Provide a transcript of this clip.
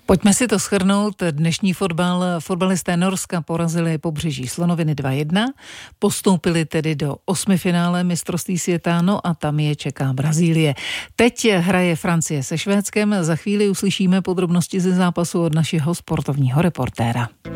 Pojďme si to shrnout. Dnešní fotbalisté Norska porazili Pobřeží Slonoviny 2-1, postoupili tedy do osmifinále mistrovství světa, no a tam je čeká Brazílie. Teď hraje Francie se Švédskem, za chvíli uslyšíme podrobnosti ze zápasu od našeho sportovního reportéra.